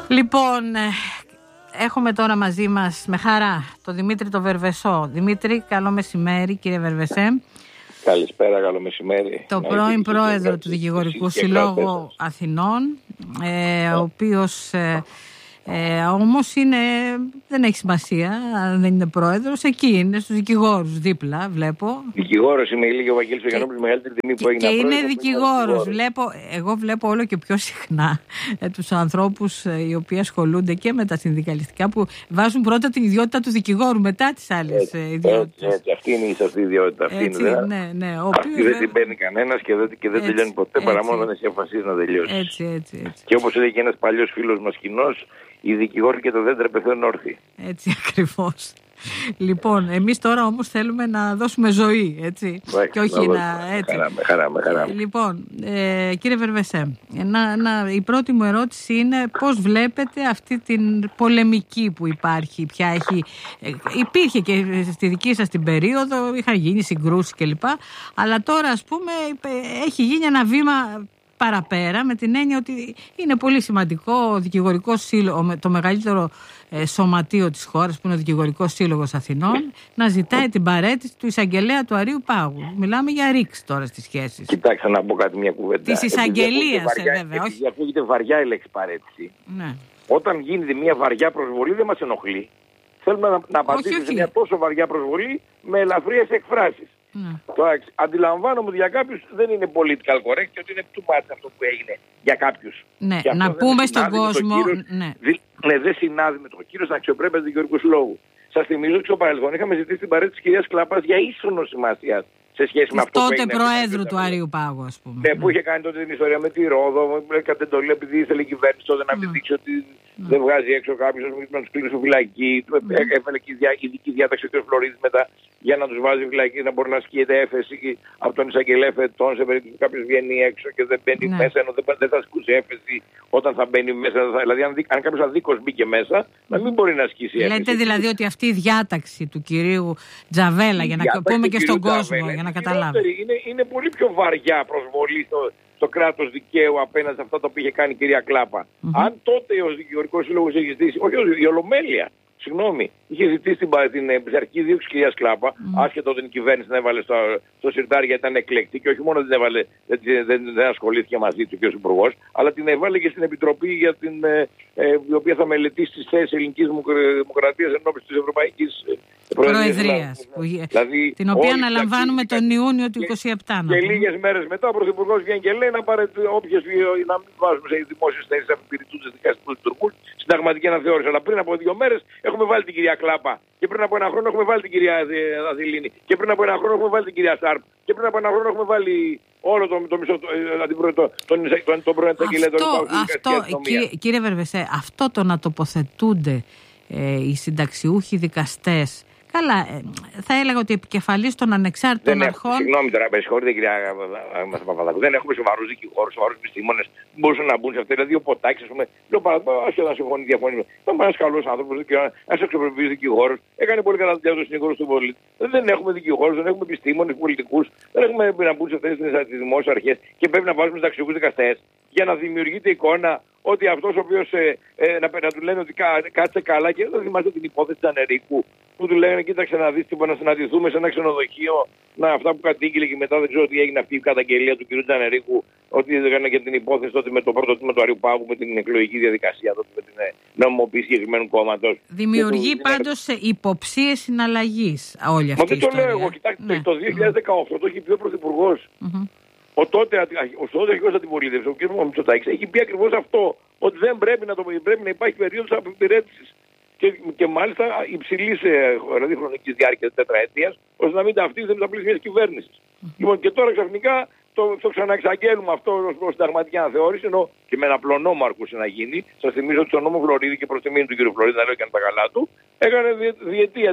Λοιπόν, έχουμε τώρα μαζί μας με χαρά τον Δημήτρη το Βερβεσό. Δημήτρη, καλό μεσημέρι, κύριε Βερβεσέ. Καλησπέρα, καλό μεσημέρι. Το πρώην πρόεδρο του Δικηγορικού Συλλόγου Αθηνών, ο οποίος όμως δεν έχει σημασία αν δεν είναι πρόεδρος, εκεί είναι, στους δικηγόρους δίπλα, βλέπω. Δικηγόρος είμαι, λέγει ο Βαγγέλης ο Γιαννόπουλος, μεγαλύτερη τιμή που έγινε. Και είναι δικηγόρος. Εγώ βλέπω όλο και πιο συχνά τους ανθρώπους οι οποίοι ασχολούνται και με τα συνδικαλιστικά που βάζουν πρώτα την ιδιότητα του δικηγόρου μετά τις άλλες ιδιότητες. Έτσι, αυτή είναι η σωστή ιδιότητα. Αυτή δεν την παίρνει κανένας και δεν τελειώνει ποτέ παρά μόνο να εσύ αποφασίζει να τελειώσει. Έτσι. Και όπως έλεγε και ένας παλιός φίλος μας κοινός, οι δικηγόροι και το δέντρα πεθαίνουν όρθιοι. Έτσι ακριβώς. Λοιπόν, εμείς τώρα όμως θέλουμε να δώσουμε ζωή, έτσι. Και όχι έτσι. Με χαρά. Λοιπόν, κύριε Βερβεσέ, η πρώτη μου ερώτηση είναι πώς βλέπετε αυτή την πολεμική που υπάρχει πια. Υπήρχε και στη δική σας την περίοδο, είχαν γίνει συγκρούσεις κλπ. Αλλά τώρα, ας πούμε, έχει γίνει ένα βήμα παραπέρα, με την έννοια ότι είναι πολύ σημαντικό ο Δικηγορικός Σύλλογος, το μεγαλύτερο σωματείο της χώρας που είναι ο Δικηγορικός Σύλλογος Αθηνών, να ζητάει την παραίτηση του εισαγγελέα του Αρείου Πάγου. Μιλάμε για ρήξη τώρα στις σχέσεις. Κοιτάξτε να πω κάτι, μια κουβέντα. Της εισαγγελίας, βέβαια. Όχι. Ακούγεται βαριά η λέξη παραίτηση. Ναι. Όταν γίνεται μια βαριά προσβολή δεν μας ενοχλεί. Θέλουμε να απαντήσουμε σε μια τόσο βαριά προσβολή με ελαφριές εκφράσεις. Ναι. Τώρα, αντιλαμβάνομαι ότι για κάποιους δεν είναι political correct και ότι είναι too much αυτό που έγινε για κάποιους. Ναι, να πούμε στον κόσμο. Δεν συνάδει με τον κύριο στην αξιοπρέπεια του Δικηγορικού Συλλόγου. Σας θυμίζω ότι στο παρελθόν είχαμε ζητήσει την παρέτηση της κυρίας Κλάπας για ίσονο σημασία σε σχέση με αυτό που έγινε. Τότε Προέδρου του Αρείου Πάγου, ας πούμε. Ναι, που είχε κάνει τότε την ιστορία με τη Ρόδο, έκανε εντολή επειδή ήθελε η κυβέρνηση τότε να μην δείξει ότι δεν βγάζει έξω κάποιους, να τους κλείσει φυλακή. Έφερε και ειδική διάταξη ο κ. Φλωρίδης μετά για να τους βάζει φυλακή, να μπορεί να ασκείται έφεση από τον εισαγγελέα φετών σε περίπτωση που κάποιος βγαίνει έξω και δεν μπαίνει μέσα, ενώ δεν θα ασκούσε έφεση όταν θα μπαίνει μέσα. Δηλαδή, αν κάποιος αδίκως μπήκε μέσα, να μην μπορεί να ασκήσει έφεση. Λέτε δηλαδή ότι αυτή η διάταξη του κυρίου Τζαβέλα, για να πούμε και στον κόσμο, για να καταλάβει. Είναι πολύ πιο βαριά προσβολή στο κράτος δικαίου απέναντι σε αυτά τα οποία είχε κάνει η κυρία Κλάπα. Αν τότε ο Δικηγορικός Σύλλογος είχε ζητήσει, όχι η Ολομέλεια, είχε ζητήσει την πειθαρχική δίωξη της κυρίας Κλάπα, άσχετο ότι η κυβέρνηση την έβαλε στο σιρτάρι γιατί ήταν εκλεκτή και όχι μόνο την έβαλε, δεν ασχολήθηκε μαζί του και ο Υπουργός, αλλά την έβαλε και στην Επιτροπή η οποία θα μελετήσει τις θέσεις ελληνικής δημοκρατίας ενώπιση της Ευρωπαϊκής Προεδρίας. Δηλαδή, την οποία αναλαμβάνουμε τον Ιούνιο του 2027. Και λίγες μέρες μετά ο Πρωθυπουργός βγαίνει και λέει να μην βάζουμε σε δημόσιες θέσεις αφιπηρετούντες δικαστικούς λειτουργούς συνταγματική αναθεώρηση. Αλλά πριν από 2 μέρες έχουμε βάλει την κυρία Κλάπα. Και πριν από 1 χρόνο έχουμε βάλει την κυρία Αδηλίνη. Και πριν από 1 χρόνο έχουμε βάλει την κυρία Σάρπ. Και πριν από 1 χρόνο έχουμε βάλει όλο το μισό τον πρώην εισαγγελέα του Αρείου. Κύριε Βερβεσέ, αυτό το να τοποθετούνται οι συνταξιούχοι δικαστές. Καλά, θα έλεγα ότι επικεφαλής των ανεξάρτητων αρχών. Συγγνώμη τώρα, με συγχωρείτε κυρία Παπαδάκου. Δεν έχουμε σοβαρούς δικηγόρους, σοβαρούς επιστήμονες που μπορούσαν να μπουν σε αυτά. Δηλαδή ο Ποτάκης, ας πούμε, λέω παράδειγμα, άσχετα να συμφωνεί, διαφωνεί. Ήταν ένας καλός άνθρωπος, ένας αξιοπρεπής δικηγόρος. Έκανε πολύ καλά δουλειά του συνήγορου του πολίτη. Δεν έχουμε δικηγόρους, δεν έχουμε επιστήμονες, πολιτικούς. Δεν έχουμε να μπουν σε αυτές τις δημόσιες αρχές και πρέπει να βάζουμε συνταξιούχους δικαστές για να δημιουργείται εικόνα ότι αυτός ο οποίος να του λένε ότι κάτσε καλά και δεν θυμάστε την υπόθεση του Ανερίκου που του λένε κοίταξε να δεις να συναντηθούμε σε ένα ξενοδοχείο αυτά που κατήγγειλε και μετά δεν ξέρω τι έγινε αυτή η καταγγελία του κ. Τζανερίκου ότι έκανε και την υπόθεση τότε με το πρώτο τμήμα του Αρείου Πάγου με την εκλογική διαδικασία τότε με την νομιμοποίηση συγκεκριμένου κόμματος. Δημιουργεί πάντως υποψίες συναλλαγής όλη αυτή η ιστορία. Μα δεν το λέω εγώ, κοιτάξτε, το 2018 το έχει πει ο Πρωθυπουργός. Ο τότε αρχηγός αντιπολίτευσης, ο κ. Μητσοτάκης, έχει πει ακριβώς αυτό, ότι δεν πρέπει να υπάρχει περίοδος αποπηρέτησης και μάλιστα υψηλής δηλαδή χρονικής διάρκειας τετραετίας, ώστε να μην ταυτίζεται με τα πλαίσια μιας κυβέρνησης. Λοιπόν, και τώρα ξαφνικά το ξαναεξαγγέλουμε αυτό ως συνταγματική αναθεώρηση, ενώ και με ένα πλονόμο αρκούσε να γίνει. Σας θυμίζω ότι στον νόμο Φλωρίδη και προς τιμήν του κ. Φλωρίδη, να λέω και αν τα καλά του, έκανε διετία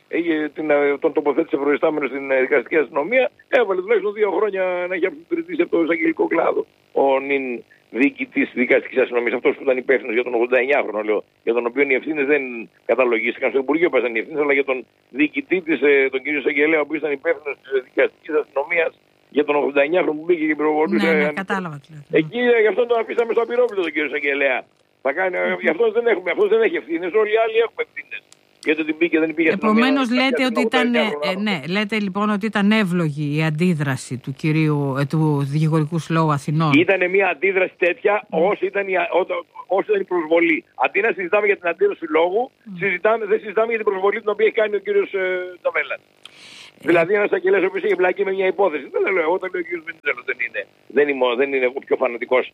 τον τοποθέτησε προϊστάμενο στην δικαστική αστυνομία, έβαλε τουλάχιστον 2 χρόνια να έχει αποπηρετήσει από το εισαγγελικό κλάδο ο νυν διοικητής της δικαστικής αστυνομίας, αυτός που ήταν υπεύθυνος για τον 89χρονο, λέω, για τον οποίο οι ευθύνες δεν καταλογίστηκαν στο Υπουργείο, πέσαν οι ευθύνες, αλλά για τον διοικητή της, τον κ. Εισαγγελέα, ο οποίος ήταν υπεύθυνος της δικαστικής αστυνομίας για τον 89χρονο που μπήκε και πυροβολούσε. Ναι, κατάλαβα. Εκεί γι' αυτό τον αφήσαμε στο απειρόβλητο τον κ. Εισαγγελέα. Θα κάνει, αυτός δεν έχει ευθύνες, όλοι οι άλλοι έχουμε ευθύνες. Γιατί ότι μπήκε, δεν πήγε. Επομένως λέτε ότι ήταν, λέτε λοιπόν ότι ήταν εύλογη η αντίδραση του του Δικηγορικού Συλλόγου Αθηνών. Ήταν μια αντίδραση τέτοια όσο ήταν η προσβολή. Αντί να συζητάμε για την αντίδραση του λόγου, δεν συζητάμε για την προσβολή την οποία έχει κάνει ο κύριος Τζαβέλας. Δηλαδή ένας αγγελέας ο οποίος έχει μπλακεί με μια υπόθεση. Δεν λέω εγώ, όταν λέω ο κύριος Βενιζέλος δεν είναι ο πιο φανατικός,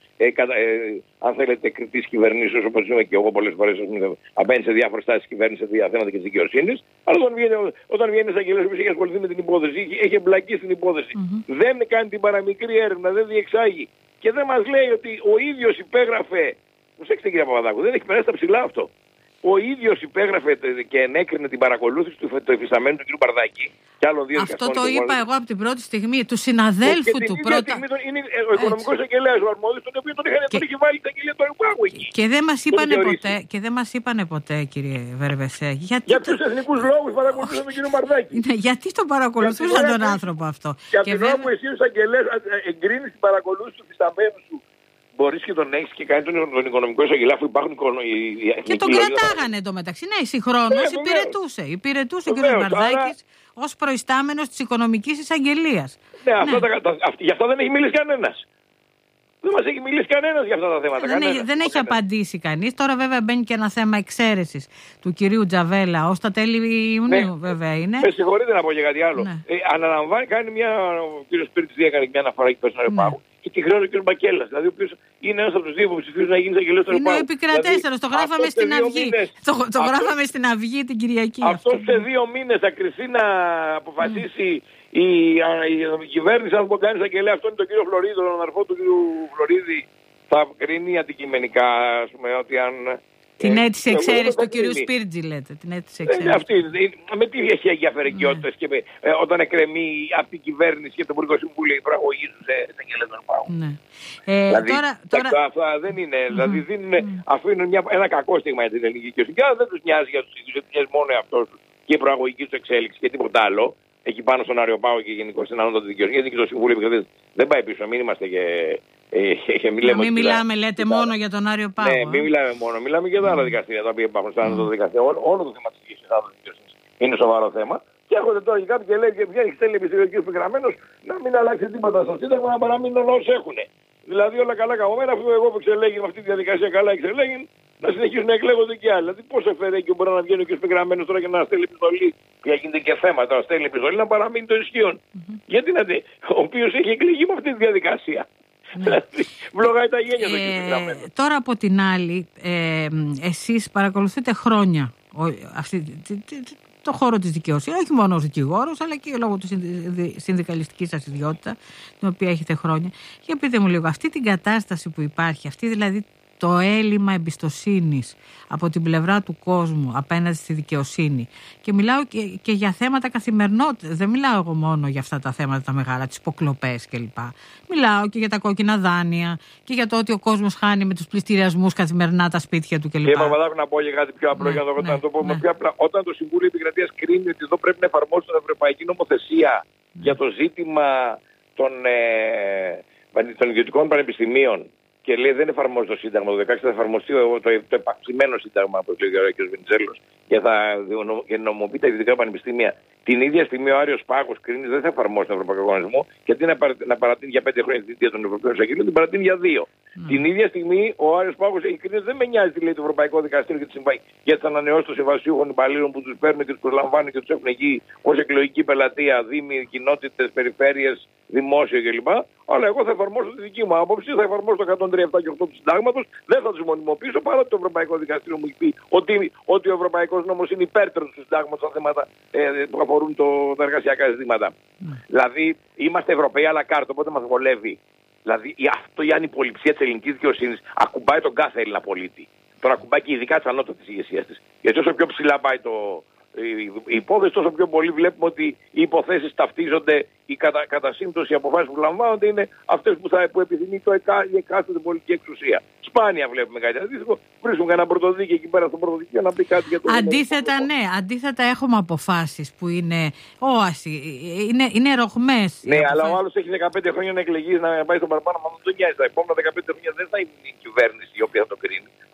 αν θέλετε, κριτής κυβερνήσεως, όπως είμαι και εγώ πολλές φορές απέναντι σε διάφορες τάσεις της κυβέρνησης, σε θέματα και της δικαιοσύνης. Αλλά όταν βγαίνει ένας αγγελέας ο οποίος έχει ασχοληθεί με την υπόθεση, έχει εμπλακεί στην υπόθεση, δεν κάνει την παραμικρή έρευνα, δεν διεξάγει και δεν μας λέει ότι ο ίδιος υπέγραφε. Προσέξτε κύριε Παπαδάκου, δεν έχει περάσει τα ψηλά αυτό. Ο ίδιος υπέγραφε και ενέκρινε την παρακολούθηση του εφισταμένου του κ. Μπαρδάκη και άλλων δύο. Αυτό το είπα εγώ από την πρώτη στιγμή, του συναδέλφου του πρώτα. Είναι ο οικονομικός αγγελέας ο αρμόδιος, τον οποίο τον είχε βάλει την αγγελία του Αριπάγου εκεί. Και δεν μας είπανε ποτέ, κύριε Βερβεσέ. Για τους εθνικούς λόγους παρακολουθούσαν τον κ. Μπαρδάκη. Γιατί τον παρακολουθούσαν τον άνθρωπο αυτό. Και από την ώρα που εσύ ως αγγελέας εγκρίνεις την παρακολούθηση του εφισταμένου σου, μπορείς και τον έχεις και κάνει τον οικονομικό εισαγγελέα, αφού υπάρχουν και τον κρατάγανε εντωμεταξύ. Ναι, συγχρόνως υπηρετούσε ο κ. Μπαρδάκης ως προϊστάμενος της οικονομικής εισαγγελίας. Ναι, γι' αυτό δεν έχει μιλήσει κανένας. Δεν μας έχει μιλήσει κανένας για αυτά τα θέματα. Δεν έχει απαντήσει κανείς. Τώρα βέβαια μπαίνει και ένα θέμα εξαίρεσης του κυρίου Τζαβέλα ως τα τέλη Ιουνίου, βέβαια είναι. Με συγχωρείτε να πω και κάτι άλλο. Αναλαμβάνει, ο κύριος Σπύριτης έκανε μια αναφορά εκεί πέρα στον Αριπάγου. Και τη χρεώνει ο κ. Μπακέλλας, δηλαδή ο οποίος είναι ένας από τους δύο υποψηφίους να γίνει εισαγγελέας του Αριπάγου. Είναι ο επικρατέστερος, το γράφαμε στην Αυγή. Το γράφαμε στην Αυγή την Κυριακή. Αυτό σε 2 μήνες θα κρυφθεί να αποφασίσει η κυβέρνηση, αν μπορεί κάνει εισαγγελέα. Αυτό είναι τον κύριο Φλωρίδη, τον αδερφό του κ. Φλωρίδη. Θα κρίνει αντικειμενικά, ας πούμε, ότι αν. Την αίτηση εξαίρεση του κυρίου Σπίρτζη, λέτε. Την αίτηση εξαίρεση. Με τι έχει αγιαφερικιότητες και όταν εκκρεμεί από την κυβέρνηση και το Υπουργικό Συμβούλιο η προαγωγή του σε εισαγγελέα των Αριπάγου. Δηλαδή, αυτά δεν είναι. Δηλαδή αφήνουν ένα κακό στίγμα για την ελληνική δικαιοσύνη. Και δεν τους νοιάζει για τους ίδιους, δεν τους νοιάζει μόνο εαυτός τους και η προαγωγική του εξέλιξη και τίποτα άλλο. Εκεί πάνω στον Αριοπάγο και γενικώς στην ανώτατη δικαιοσύνη. Γιατί και το Συμβούλιο Επικρατείας δεν πάει πίσω. Μην είμαστε και μην μιλάμε, λέτε, μόνο για τον Αριοπάγο. Ναι, μην μιλάμε μόνο. Μιλάμε και για τα άλλα δικαστήρια τα οποία υπάρχουν στα ανώτατα δικαστήρια. Όλο το θέμα της δικαιοσύνης είναι σοβαρό θέμα. Και έρχονται τώρα και κάποιοι και λέει και βγαίνει στέλνει επιστημονικός πεγραμμένος να μην αλλάξει τίποτα στο Σύνταγμα, να παραμείνουν όσοι έχουν. Δηλαδή όλα καλά καμωμένα, αφού εγώ που εξελέγει με αυτή τη διαδικασία καλά εξελέγει, να συνεχίσουν να εκλέγονται και άλλοι. Δηλαδή πώς έφερε και μπορεί να βγαίνει ο κ. Πεγραμμένος τώρα και να στέλνει επιστολή, και γίνεται και θέμα τώρα, στέλνει επιστολή να παραμείνει το ισχύον. Γιατί να δει, ο οποίος έχει εκλεγεί με αυτή τη διαδικασία. Δηλαδή, βλογάει τα γένια το κ. Πεγραμμένος. Τώρα από την άλλη, εσείς παρακολουθείτε χρόνια το χώρο της δικαιοσύνης, όχι μόνο ως δικηγόρος, αλλά και λόγω της συνδικαλιστικής σας ιδιότητα, την οποία έχετε χρόνια. Για πείτε μου λίγο, αυτή την κατάσταση που υπάρχει, αυτή δηλαδή το έλλειμμα εμπιστοσύνης από την πλευρά του κόσμου απέναντι στη δικαιοσύνη, και μιλάω και για θέματα καθημερινότητας, δεν μιλάω εγώ μόνο για αυτά τα θέματα τα μεγάλα, τις υποκλοπές κλπ. Μιλάω και για τα κόκκινα δάνεια και για το ότι ο κόσμος χάνει με τους πληστηριασμούς καθημερινά τα σπίτια του κλπ. Κύριε Παπαδάκου, να πω για κάτι πιο απλό, για να το πω πιο απλά. Όταν το Συμβούλιο Επικρατείας κρίνει ότι εδώ πρέπει να εφαρμόσει την ευρωπαϊκή νομοθεσία για το ζήτημα των ιδιωτικών πανεπιστημίων, και λέει δεν εφαρμόζει το Σύνταγμα, το 2016 θα εφαρμοστεί το επαξημένο Σύνταγμα, όπως λέει ο κ. Βενιζέλος, και θα νομοποιεί τα ιδιωτικά πανεπιστήμια. Την ίδια στιγμή ο Άριος Πάγος κρίνει δεν θα εφαρμόσει τον Ευρωπαϊκό Κανονισμό, και αντί να παρατείνει για 5 χρόνια τη θητεία των Ευρωπαίων Εισαγγελίων, την παρατείνει για 2. Την ίδια στιγμή ο Άριος Πάγος έχει κρίνει δεν με νοιάζει τι λέει το Ευρωπαϊκό Δικαστήριο και τη Συμβουλή για τι ανανεώσει των συμβασιούχων υπαλλήλων που τους παίρνουν και τους προσλαμβάνουν και τους έχουν εκεί ως εκλογική πελατεία, δήμοι, κοινότητες, περιφέρειες, δημόσιο κλπ. Αλλά εγώ θα εφαρμόσω τη δική μου άποψη, θα εφαρμόσω το 137 και 8 του Συντάγματος, δεν θα τους μονιμοποιήσω, παρά ότι το Ευρωπαϊκό Δικαστήριο μου έχει πει ότι ο Ευρωπαϊκός Νόμος είναι υπέρτερος του Συντάγματος στα θέματα που αφορούν τα εργασιακά ζητήματα. Δηλαδή είμαστε Ευρωπαίοι αλλά κάρτο, οπότε μας βολεύει. Δηλαδή αυτό η ανυποληψία της ελληνικής δικαιοσύνης ακουμπάει τον κάθε Έλληνα πολίτη. Τον ακουμπάει και ειδικά της ανώτατης ηγεσίας της. Γιατί όσο πιο ψηλά πάει η υπόθεση, τόσο πιο πολύ βλέπουμε ότι οι υποθέσεις ταυτίζονται, η κατά σύμπτωση οι αποφάσεις που λαμβάνονται είναι αυτές που επιθυμεί η εκάστοτε πολιτική εξουσία. Σπάνια βλέπουμε κάτι αντίστοιχο. Βρίσκουμε κανένα πρωτοδίκη εκεί πέρα στο πρωτοδικείο να πει κάτι για το. Αντίθετα έχουμε αποφάσεις που είναι όαση, είναι ρογμές. Ναι, αλλά ο άλλος έχει 15 χρόνια να εκλεγεί, να πάει στον παραπάνω, μα δεν τον νοιάζει. Τα επόμενα 15 χρόνια δεν θα είναι η κυβέρνηση η οποία θα το κρίνει. Θα το κρίνει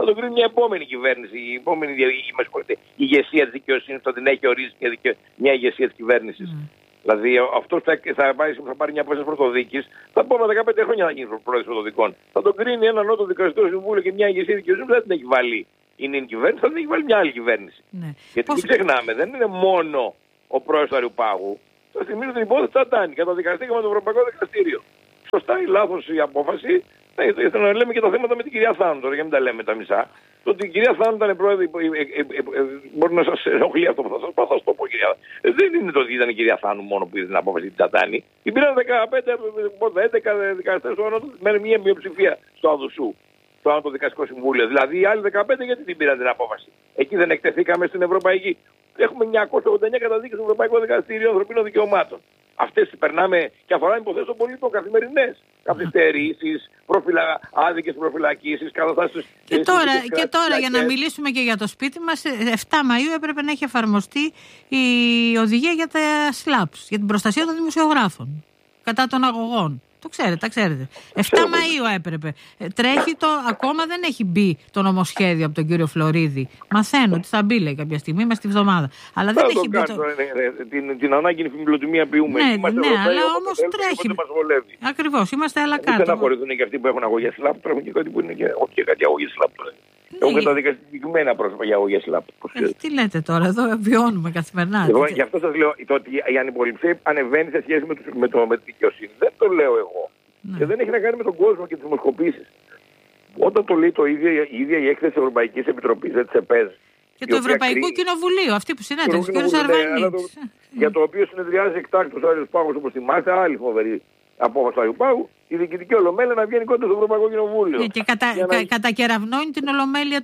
μια επόμενη κυβέρνηση, η επόμενη ηγεσία της δικαιοσύνης θα την έχει ορίσει μια ηγεσία της κυβέρνησης. Δηλαδή αυτός θα πάρει μια απόφαση πρωτοδίκης, θα πούμε 15 χρόνια να γίνει πρόεδρος πρωτοδικών. Θα τον κρίνει ένα νότο δικαστικό συμβούλιο και μια ηγεσία δικαιοσύνης δεν την έχει βάλει η νυν κυβέρνηση, θα την έχει βάλει μια άλλη κυβέρνηση. Ναι. Γιατί μην ξεχνάμε, δεν είναι μόνο ο πρόεδρος του Αριουπάγου. Θα θυμίζω την υπόθεση Τσατάνη. Καταδικαστήκαμε το Ευρωπαϊκό Δικαστήριο. Σωστά ή λάθος η απόφαση. Θέλω να λέμε και τα θέματα με την κυρία Θάνου τώρα, για να μην τα λέμε τα μισά. Το ότι η κυρία Θάνου ήταν πρόεδρη. Μπορεί να σας ενοχλεί αυτό που θα σας πω, θα το πω, κυρία. Δεν είναι το ότι ήταν η κυρία Θάνου μόνο που είδε την απόφαση της Τσατάνη. Την πήραν 11 δικαστές με μια μειοψηφία στο Αδουσού, στο Ανώτατο Δικαστικό Συμβούλιο. Δηλαδή οι άλλοι 15 γιατί την πήραν την απόφαση. Εκεί δεν εκτεθήκαμε στην Ευρωπαϊκή. Έχουμε 989 καταδίκες στο Ευρωπαϊκό Δικαστήριο Ανθρωπίνων Δικαιωμάτων. Αυτές περνάμε και αφορά υποθέσεις των πολίτων καθημερινές. Καθυστερήσεις, άδικες προφυλακίσεις, καταστάσεις. Και τώρα για να μιλήσουμε και για το σπίτι μας, 7 Μαΐου έπρεπε να έχει εφαρμοστεί η οδηγία για τα SLAPS, για την προστασία των δημοσιογράφων κατά των αγωγών. Το ξέρετε, τα ξέρετε. 7 Μαΐου έπρεπε. Τρέχει ακόμα δεν έχει μπει το νομοσχέδιο από τον κύριο Φλωρίδη. Μαθαίνω ότι θα μπει, λέει, κάποια στιγμή, μες τη βδομάδα. Αλλά δεν έχει μπει. Την ανάγκη φιλοτιμία ποιούμε. Ναι, αλλά όμως τρέχει. Ακριβώς, είμαστε à la carte. Δεν στεναχωρηθούν και αυτοί που έχουν αγωγές ΣΛΑΠ, τρέχουν και κάτι που είναι και κάτι αγωγές ΣΛΑΠ. Έχουν καταδικαστικημένα πρόσωπα για αγωγές ΣΛΑΠ. Τι λέτε τώρα, εδώ βιώνουμε καθημερινά. Γι' αυτό σας λέω ότι η ανυποληψία ανεβαίνει σε σχέση με τη δικαιοσύνη. Δεν το λέω εγώ. Και δεν έχει να κάνει με τον κόσμο και τις δημοσκοπήσεις. Όταν το λέει η ίδια η έκθεση της Ευρωπαϊκής Επιτροπής, της ΕΠΕΖ. Και του Ευρωπαϊκού Κοινοβουλίου, αυτή που συνέταξε, ο κ. Αρβανίτης. Για το οποίο συνεδριάζει εκτάκτως ο Αριουπάγος, όπως θυμάστε, άλλη φοβερή απόφαση του Αριουπάγου, η διοικητική ολομέλεια να βγαίνει κοντά στο Ευρωπαϊκό Κοινοβούλιο. Και κατακεραυνώνει την ολομέλεια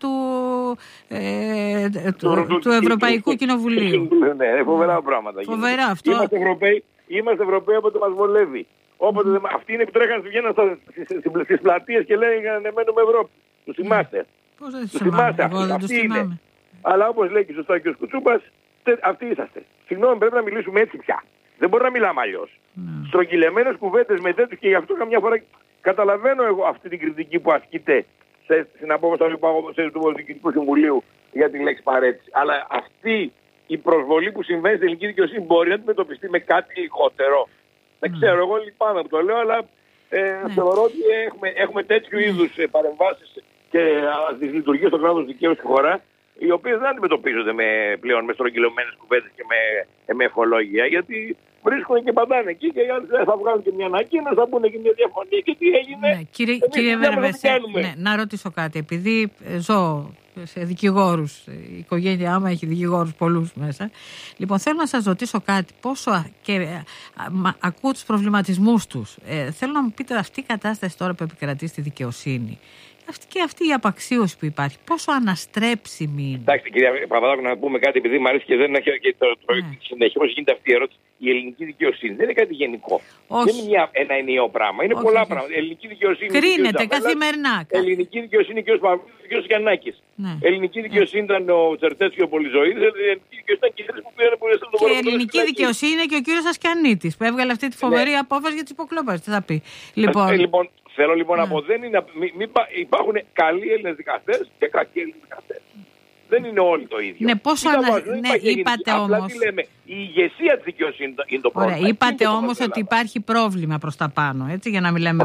του Ευρωπαϊκού Κοινοβουλίου. Ναι, φοβερά πράγματα. Φοβερά αυτό. Είμαστε Ευρωπαίοι όποτε μας βολεύει. Όποτε αυτοί είναι που τρέχαν στις πλατείες και λέγανε ναι, μένουμε Ευρώπη. Τους θυμάστε. Πώς δεν τους θυμάστε. Εγώ δεν τους θυμάμαι. Αλλά όπως λέει και σωστά ο κ. Κουτσούπας, αυτοί είσαστε. Συγγνώμη, πρέπει να μιλήσουμε έτσι πια. Δεν μπορούμε να μιλάμε αλλιώς. Στρογγυλεμένες κουβέντες με τέτοιους και γι' αυτό καμιά φορά καταλαβαίνω εγώ αυτή την κριτική που ασκείται στην απόφαση του Διοικητικού Συμβουλίου για την λέξη παρέτηση. Αλλά αυτή η προσβολή που συμβαίνει στην ελληνική δικαιοσύνη μπορεί να αντιμετωπιστεί με κάτι λιγότερο. Δεν ξέρω, εγώ λυπάμαι που το λέω, αλλά θεωρώ ότι έχουμε τέτοιου είδους παρεμβάσεις και τις λειτουργίες του κράτους δικαίου στη χώρα, οι οποίες δεν αντιμετωπίζονται πλέον με στρογγυλωμένες κουβέντες και με ευχολόγια, γιατί βρίσκουν και παντάνε εκεί και οι άλλοι θα βγάλουν και μια ανακοίνωση, θα μπουν και μια διαφωνία και τι έγινε. Ναι, κύριε Βερβεσέ, να ρωτήσω κάτι, επειδή ζω σε δικηγόρους, η οικογένειά μου έχει δικηγόρους πολλούς μέσα. Λοιπόν, θέλω να σας ρωτήσω κάτι, πόσο και ακούω τους προβληματισμούς τους. Θέλω να μου πείτε αυτή η κατάσταση τώρα που επικρατεί στη δικαιοσύνη και αυτή η απαξίωση που υπάρχει, πόσο αναστρέψιμη είναι. Εντάξει, κυρία Παπαδάκου, να πούμε κάτι, επειδή μου αρέσει και δεν έχει και το συνεχώς γίνεται αυτή η ερώτηση. Η ελληνική δικαιοσύνη δεν είναι κάτι γενικό. Όχι. Δεν είναι ένα ενιαίο πράγμα. Είναι πολλά πράγματα. Η ελληνική δικαιοσύνη. Κρίνεται καθημερινά. Ελληνική δικαιοσύνη και ο Παυλίδης και ο Γιαννάκης. Ελληνική δικαιοσύνη ήταν ο Τσερτέτς και ο Πολυζωίδης. Ελληνική δικαιοσύνη ήταν και οι τρεις που πήραν που ήταν στο Και η ελληνική δικαιοσύνη είναι και ο κύριος Ασκιανίτης που έβγαλε αυτή τη φοβερή απόφαση για τις υποκλόπες. Τι θα πει. Λοιπόν, θέλω λοιπόν να πω, υπάρχουν καλοί Έλληνες δικαστές και κακοί Έλληνες δικαστές. Δεν είναι όλοι το ίδιο. Ναι, πόσο είπατε όμως. Απλά τι λέμε, η ηγεσία της δικαιοσύνης είναι το πρόβλημα. Ωραία, είπατε όμως ότι υπάρχει πρόβλημα προς τα πάνω, έτσι, για να μιλάμε.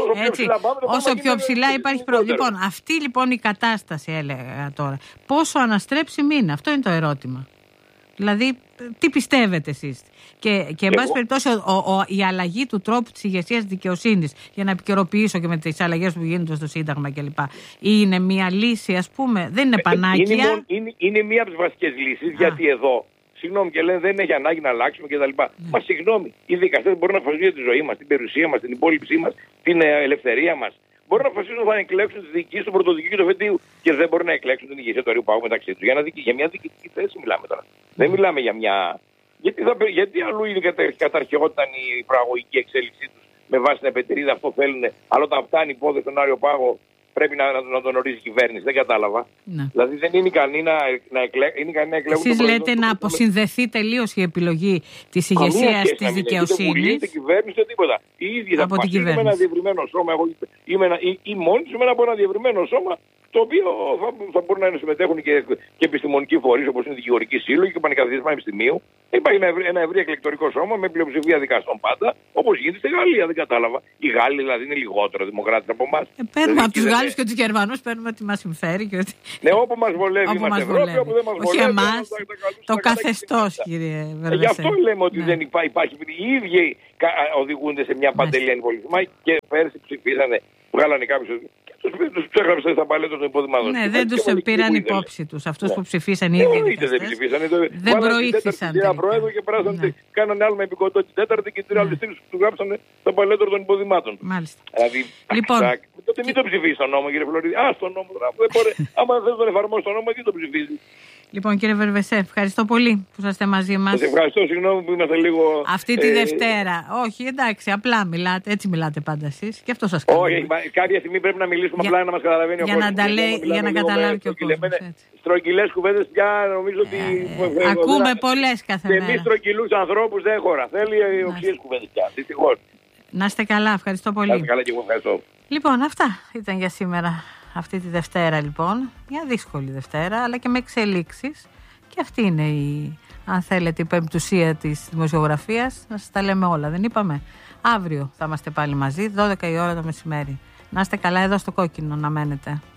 Όσο πιο ψηλά υπάρχει πρόβλημα. Λοιπόν, αυτή λοιπόν η κατάσταση, έλεγα τώρα, πόσο αναστρέψιμη είναι, αυτό είναι το ερώτημα. Δηλαδή, τι πιστεύετε εσείς. Και εν πάση περιπτώσει, η αλλαγή του τρόπου της ηγεσίας δικαιοσύνης, για να επικαιροποιήσω και με τις αλλαγές που γίνονται στο Σύνταγμα κλπ. Είναι μια λύση, ας πούμε, δεν είναι πανάκια. Είναι μία από τις βασικές λύσεις, γιατί εδώ, συγγνώμη, και λένε δεν έχει ανάγκη να αλλάξουμε κτλ. Μα συγγνώμη, οι δικαστές μπορούν να αποφασίσουν για τη ζωή μας, την περιουσία μας, την υπόλοιψή μας, την ελευθερία μας. Μπορούν να αποφασίσουν να εκλέξουν τις διοικήσεις του πρωτοδικείου και του εφετείου και δεν μπορούν να εκλέξουν την ηγεσία του Αριουπάγου μεταξύ τους. Για μια διοικητική θέση μιλάμε τώρα. Δεν μιλάμε για μια. Γιατί αλλού είναι καταρχαιόταν η προαγωγική εξέλιξή τους με βάση την επετηρίδα, αυτό θέλουν. Αλλά όταν φτάνει η υπόθεση στον Αριοπάγο πρέπει να τον ορίζει η κυβέρνηση. Δεν κατάλαβα. Ναι. Δηλαδή δεν είναι ικανή να εκλέγουν. Εσείς λέτε να αποσυνδεθεί τελείως η επιλογή της ηγεσίας της δικαιοσύνης. Ούτε κυβέρνηση ούτε τίποτα. Οι ίδιοι θα αποφασίσουν με ένα διευρυμένο σώμα. Ή μόνοι τους με ένα διευρυμένο σώμα το οποίο θα μπορούν να συμμετέχουν και επιστημονικοί φορείς όπως είναι η Δικηγορική Σύλλογη και ο Πανεκαθαρισμό Πανεπιστημίου. Υπάρχει ένα ευρύ εκλεκτορικό σώμα με πλειοψηφία δικαστών πάντα, όπως γίνεται στη Γαλλία. Δεν κατάλαβα. Οι Γάλλοι δηλαδή είναι λιγότερο δημοκράτες από εμάς. Παίρνουμε από τους Γάλλους και τους Γερμανούς, παίρνουμε ότι μας συμφέρει. Και ότι... Ναι, όπου μας βολεύει είμαστε Ευρώπη, όπου δεν μας βολεύει. Όχι εμάς, το καθεστώς, κύριε Βερβεσέ. Γι' αυτό λέμε ότι δεν υπάρχει. Οι ίδιοι οδηγούνται σε μια παντελή ανυπολιτισμά και πέρσι ψηφίσανε, βγάλανε κάποιους τους ψέγραψαν στα παλέτα των υποδημάτων. Ναι, δεν τους πήραν υπόψη τους. Αυτούς που ψηφίσαν οι ίδιοι δικαστές. Δεν προήχθησαν. Την Προέδρου και πράσανε, κάνανε άλλο με επικοντό την τέταρτη και την άλλη στιγμή που του γράψανε στα παλέτα των υποδημάτων. Μάλιστα. Δηλαδή, τότε μην το ψηφίσει τον νόμο, κύριε Φλωρίδη. Τον νόμο. Άμα δεν τον εφαρμόσει τον νόμο, γιατί το ψηφίζει. Λοιπόν, κύριε Βερβεσέ, ευχαριστώ πολύ που είσαστε μαζί μας. Σας ευχαριστώ, συγγνώμη που είμαστε λίγο... Αυτή τη Δευτέρα. Όχι, εντάξει, απλά μιλάτε, έτσι μιλάτε πάντα εσείς και αυτό σας κάνει. Όχι, κάποια στιγμή πρέπει να μιλήσουμε απλά να μας καταλαβαίνει ο κόσμος. Για να καταλάβει και ο κόσμος. Στρογγυλές κουβέντες πια νομίζω ότι... Ακούμε πολλές κάθε μέρα. Και εμείς στρογγυλούς ανθρώπους δεν χώρα. Θέλει οξύες κουβέντες πια, δυστυχώς. Να είστε καλά, ευχαριστώ πολύ. Να είστε καλά και εγώ ευχαριστώ. Λοιπόν, αυτά ήταν για σήμερα. Αυτή τη Δευτέρα λοιπόν, μια δύσκολη Δευτέρα, αλλά και με εξελίξεις. Και αυτή είναι αν θέλετε, η πεμπτουσία της δημοσιογραφίας. Να σας τα λέμε όλα, δεν είπαμε. Αύριο θα είμαστε πάλι μαζί, 12 η ώρα το μεσημέρι. Να είστε καλά εδώ στο Κόκκινο να μένετε.